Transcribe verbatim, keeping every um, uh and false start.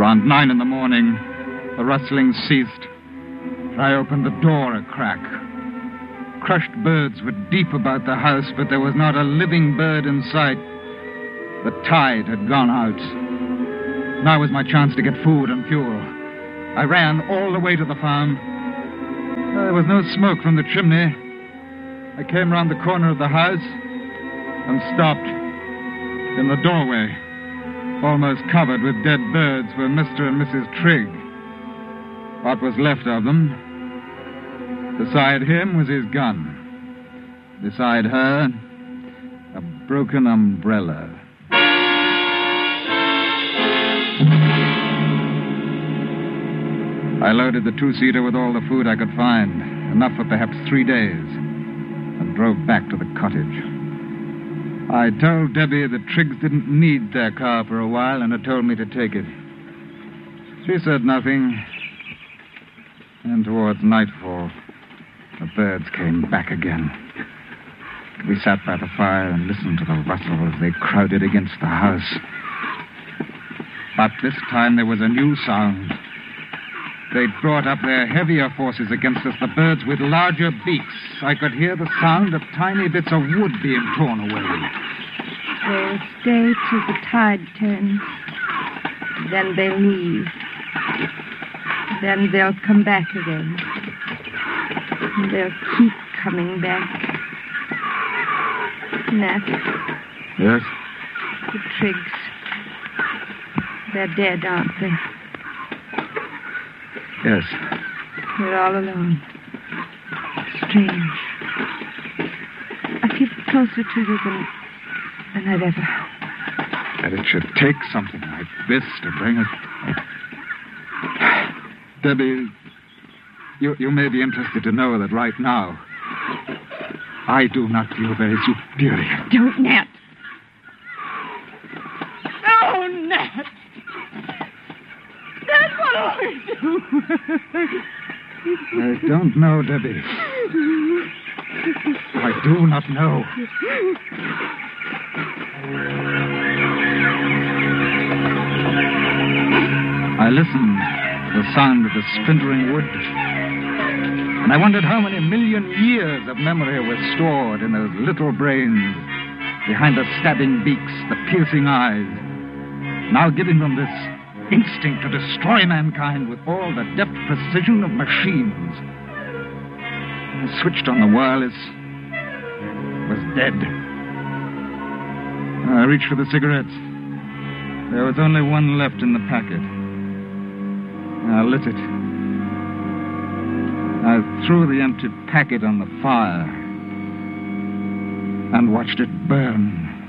Around nine in the morning, the rustling ceased. I opened the door a crack. Crushed birds were deep about the house, but there was not a living bird in sight. The tide had gone out. Now was my chance to get food and fuel. I ran all the way to the farm. There was no smoke from the chimney. I came round the corner of the house and stopped. In the doorway, almost covered with dead birds, were Mister and Missus Trigg. What was left of them. Beside him was his gun. Beside her, a broken umbrella. I loaded the two-seater with all the food I could find, enough for perhaps three days, and drove back to the cottage. I told Debbie the Triggs didn't need their car for a while and had told me to take it. She said nothing, and towards nightfall, the birds came back again. We sat by the fire and listened to the rustle as they crowded against the house. But this time there was a new sound. They'd brought up their heavier forces against us, the birds with larger beaks. I could hear the sound of tiny bits of wood being torn away. They'll stay till the tide turns. Then they leave. Then they'll come back again. And they'll keep coming back. Nat. Yes? The Triggs. They're dead, aren't they? Yes. We're all alone. Strange. I feel closer to you than, than I've ever. That it should take something like this to bring us. Debbie, you, you may be interested to know that right now, I do not feel very superior. Don't, Nat. No, Nat. Nat, what do we do? I don't know, Debbie. I do not know. I listened to the sound of the splintering wood, and I wondered how many million years of memory were stored in those little brains behind the stabbing beaks, the piercing eyes, now giving them this instinct to destroy mankind with all the deft precision of machines. The switched on the wireless was dead. I reached for the cigarettes. There was only one left in the packet. I lit it. I threw the empty packet on the fire and watched it burn.